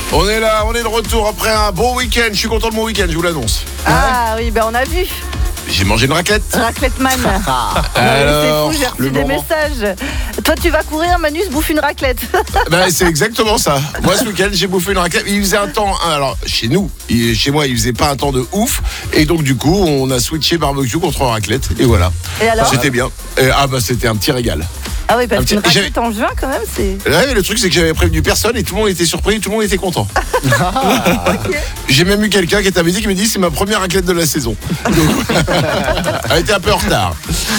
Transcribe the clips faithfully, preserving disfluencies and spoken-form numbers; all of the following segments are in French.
On est là, on est de retour après un bon week-end. Je suis content de mon week-end, je vous l'annonce. Ah oui, ben on a vu. J'ai mangé une raclette. Raclette man. Alors, c'est fou, j'ai reçu des moment. messages. Toi, tu vas courir, Manu se bouffe une raclette. Ben, c'est exactement ça. Moi, ce week-end, j'ai bouffé une raclette. Il faisait un temps, alors chez nous, il- chez moi, il faisait pas un temps de ouf. Et donc, du coup, on a switché barbecue contre raclette. Et voilà. Et alors C'était bien. Et, ah, bah, c'était un petit régal. Ah oui, parce Un petit- qu'une raclette en juin, quand même, c'est. Là, le truc, c'est que j'avais prévenu personne et tout le monde était surpris, tout le monde était content. J'ai même eu quelqu'un qui est à midi qui me dit c'est ma première raclette de la saison. Donc, elle était un peu en retard.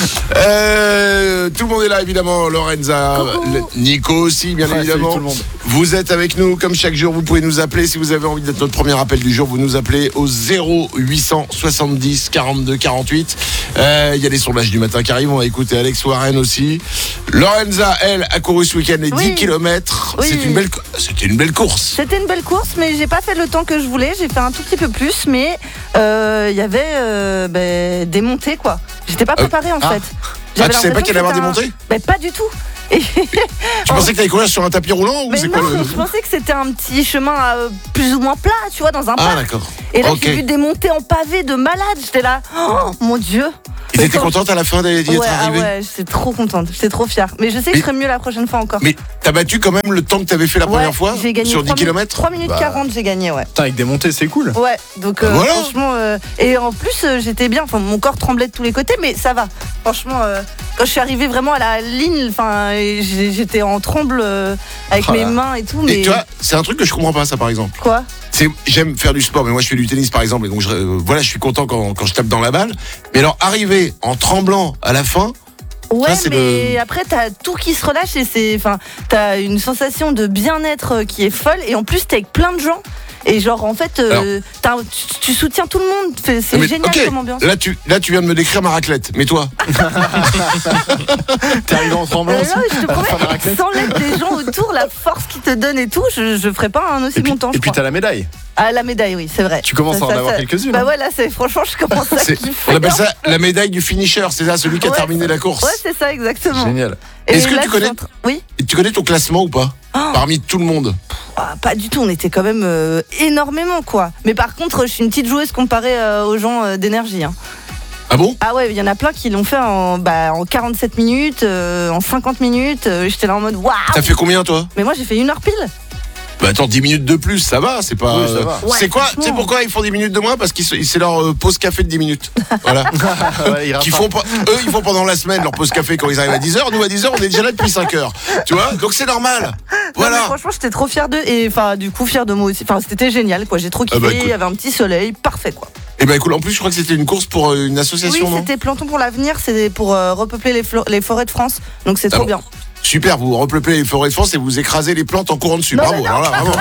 Euh, tout le monde est là évidemment, Lorenza, Coucou. le- Nico aussi bien Ouais, salut évidemment. tout le monde. Vous êtes avec nous comme chaque jour, vous pouvez nous appeler si vous avez envie d'être notre premier appel du jour, vous nous appelez au zéro huit cent soixante-dix quarante-deux quarante-huit. Euh, Il y a les sondages du matin qui arrivent, on va écouter Alex Warren aussi. Lorenza, elle, a couru ce week-end les Oui. dix kilomètres. Oui. C'est une belle, co- c'était une belle course. C'était une belle course, mais j'ai pas fait le temps que je voulais. J'ai fait un tout petit peu plus, mais euh, il y avait euh, ben, des montées, quoi. J'étais pas préparée en ah. fait. Ah, tu savais pas qu'il allait y avoir des c'était un- montées Ben, pas du tout. Et- Tu pensais que t'allais courir sur un tapis roulant ou Mais c'est non, quoi le... je pensais que c'était un petit chemin euh, plus ou moins plat, tu vois, dans un Ah parc. d'accord. Et là, Ok. j'ai vu des montées en pavé de malade. J'étais là, oh mon Dieu. Et t'étais contente à la fin d'y être Ouais, ah arrivée? ouais, j'étais trop contente. J'étais trop fière. Mais je sais que Mais- je ferai mieux la prochaine fois encore. Mais t'as battu quand même le temps que t'avais fait la Ouais, première fois j'ai gagné sur dix trois minutes- kilomètres? trois minutes Bah. quarante, j'ai gagné, ouais. Putain, avec des montées, c'est cool. Ouais, donc euh, Voilà. franchement, euh, et en plus euh, j'étais bien, enfin mon corps tremblait de tous les côtés, mais ça va. Franchement, euh, quand je suis arrivée vraiment à la ligne, enfin et j'ai- j'étais en tremble euh, avec Oh mes là. mains et tout, mais Et tu vois, c'est un truc que je comprends pas ça par exemple. quoi C'est, j'aime faire du sport, mais moi je fais du tennis par exemple, et donc je, euh, voilà, je suis content quand, quand je tape dans la balle. Mais alors arriver en tremblant à la fin, Ouais, Ça, c'est mais le- après t'as tout qui se relâche et c'est, enfin, t'as une sensation de bien-être euh, qui est folle et en plus t'es avec plein de gens. Et genre en fait, euh, t'as- tu, tu soutiens tout le monde, c'est c'est mais, génial ok, comme ambiance. là tu, là tu viens de me décrire ma raclette, mais toi, T'es arrivé en Euh, tremblant non, aussi. je te à la fin de la promets, raclette. sans l'aide des gens autour, la force qu'ils te donnent et tout, je, je ferai pas un aussi Et puis, bon temps. et je puis crois. t'as la médaille. Ah, la médaille, oui, c'est vrai. Tu commences Ça, à en ça, avoir ça- quelques-unes. Bah hein. ouais, là, c'est, franchement, je commence à c'est, kiffer. on appelle ça la médaille du finisher, c'est ça, celui qui a Ouais, terminé la course. Ouais, c'est ça, exactement. Génial. Et Est-ce que là, tu je connais- suis en train- Oui. Et tu connais ton classement ou pas? Oh. Parmi tout le monde. Ah, pas du tout, on était quand même euh, énormément, quoi. Mais par contre, je suis une petite joueuse comparée euh, aux gens euh, d'énergie. hein. Ah bon? Ah ouais, il y en a plein qui l'ont fait en, bah, en quarante-sept minutes, euh, en cinquante minutes. euh, J'étais là en mode waouh. T'as fait combien toi? Mais moi, j'ai fait une heure pile. Bah attends, dix minutes de plus, ça va, c'est pas. Oui, ça va. Ouais, c'est quoi? franchement. Tu sais pourquoi ils font dix minutes de moins? Parce que c'est leur euh, pause café de dix minutes. Voilà. Ouais, il Qu'ils rattrape. font, pas- eux, ils font pendant la semaine leur pause café quand ils arrivent à dix heures. Nous, à dix heures, on est déjà là depuis cinq heures. Tu vois? Donc c'est normal. Non, mais Voilà. franchement, j'étais trop fière d'eux. Et enfin, du coup, fière de moi aussi. Enfin, c'était génial, quoi. J'ai trop kiffé. Ah bah, écoute. Il y avait un petit soleil, parfait, quoi. Et ben écoute, en plus, je crois que c'était une course pour euh, une Oui, association, non? c'était Plantons pour l'avenir. C'est pour euh, repeupler les, flo- les forêts de France. Donc c'est Ah trop bon. bien. Super, vous repeuplez les forêts de France et vous écrasez les plantes en courant dessus. Non, Bravo, mais alors là, vraiment.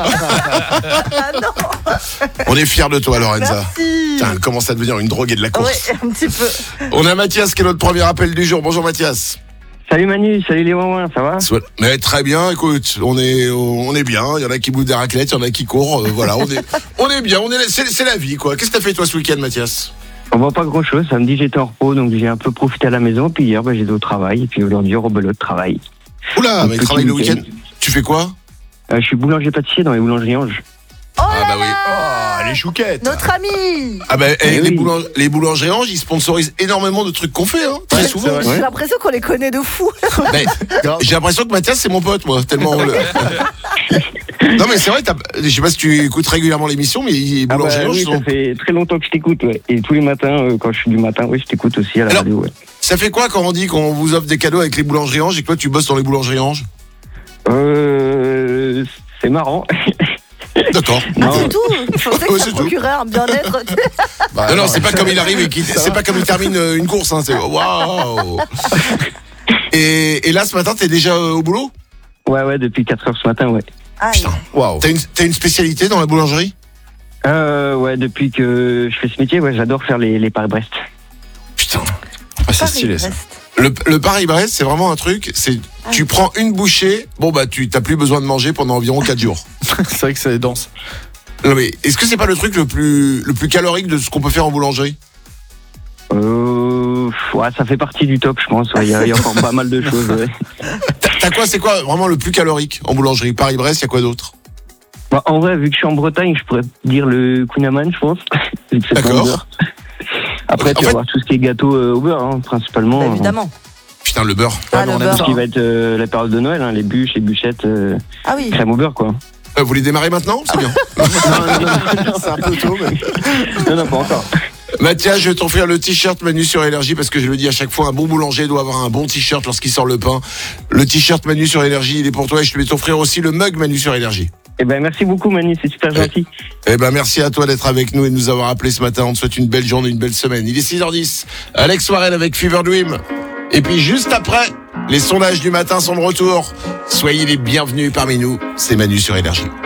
Ah non, On est fiers de toi, Lorenza. merci. Putain, elle commence à devenir une droguée de la course. Ouais, un petit peu. On a Mathias qui est notre premier appel du jour. Bonjour Mathias. Salut Manu, salut les Wouin, ça va? Soit- Mais très bien, écoute, on est, on est bien. Il y en a qui bouffent des raclettes, il y en a qui courent. euh, voilà, on est, on est bien. On est, c'est, c'est la vie, quoi. Qu'est-ce que t'as fait toi ce week-end, Mathias? On voit pas grand chose, samedi j'étais en repos donc j'ai un peu profité à la maison, puis hier bah, j'étais au travail, et puis aujourd'hui rebelote de travail. Oula, Un mais il petit travaille le week-end. week-end. Tu fais quoi? Euh, je suis boulanger pâtissier dans les boulangeries Ange. Oh Ah là bah oui. Oh, les chouquettes. Notre ami. Ah ben, Eh les, oui. boulang- les boulangers Ange, ils sponsorisent énormément de trucs qu'on fait, hein, très Ouais, souvent. c'est vrai. J'ai Ouais. l'impression qu'on les connaît de fou. Mais, Grave. j'ai l'impression que Mathias, c'est mon pote, moi, tellement. on le- non, mais c'est vrai, t'as- je sais pas si tu écoutes régulièrement l'émission, mais les Ah boulangers bah, Ange oui, sont- ça fait très longtemps que je t'écoute, ouais. Et tous les matins, euh, quand je suis du matin, oui, je t'écoute aussi à la Alors- radio, ouais. Ça fait quoi quand on dit qu'on vous offre des cadeaux avec les boulangeries Ange et que toi tu bosses dans les boulangeries Ange? Euh, c'est marrant. D'accord. Ah, Non. c'est tout. Je pensais Ouais, que ça c'est tout. procurait un bien-être. Bah, non, non, c'est pas comme il arrive et qu'il, Ça c'est va. pas comme il termine euh, une course, hein, c'est waouh. Et, et là, ce matin, t'es déjà euh, au boulot? Ouais, ouais, depuis quatre heures ce matin, ouais. Aïe. Putain. Waouh. T'as une, t'as une spécialité dans la boulangerie? Euh, ouais, depuis que je fais ce métier, ouais, j'adore faire les, les Paris-Brest. Putain. Ah, c'est stylé ça. Paris-Brest. Le, le Paris-Brest, c'est vraiment un truc, c'est, tu prends une bouchée, bon bah tu t'as plus besoin de manger pendant environ quatre jours. C'est vrai que c'est dense. Non mais, est-ce que c'est pas le truc le plus, le plus calorique de ce qu'on peut faire en boulangerie? Euh, ouais, ça fait partie du top, je pense. Il ouais, y, a- y a encore pas mal de choses. Ouais. T'as, t'as quoi, c'est quoi vraiment le plus calorique en boulangerie? Paris-Brest, il y a quoi d'autre? Bah, en vrai, vu que je suis en Bretagne, je pourrais dire le Kunaman, je pense. Vu que c'est pas au D'accord. beurre. Après, En tu vas fait- avoir tout ce qui est gâteau euh, au beurre, hein, principalement. Bah, évidemment. Putain, le beurre. Ah, mais le on aime beurre. Ce qui va être euh, la période de Noël, hein, les bûches, les bûchettes, euh, Ah oui. crème au beurre, quoi. Euh, vous voulez démarrer maintenant? C'est bien. C'est un peu tôt, mais. Non, non, pas encore. Mathias, je vais t'offrir le t-shirt Manu sur Énergie parce que je le dis à chaque fois, un bon boulanger doit avoir un bon t-shirt lorsqu'il sort le pain. Le t-shirt Manu sur Énergie, il est pour toi et je vais t'offrir aussi le mug Manu sur Énergie. Eh ben, merci beaucoup, Manu, c'est super Ouais. gentil. Eh ben, merci à toi d'être avec nous et de nous avoir appelés ce matin. On te souhaite une belle journée, une belle semaine. Il est six heures dix. Alex Warren avec Fever Dream. Et puis, juste après, les sondages du matin sont de retour. Soyez les bienvenus parmi nous. C'est Manu sur Énergie.